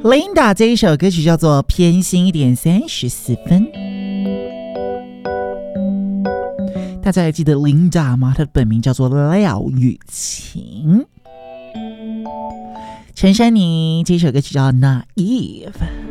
Linda 这一首歌曲叫做偏心一点34分。大家还记得 Linda 吗？她的本名叫做廖雨晴。陈珊妮这首歌曲叫 Naive。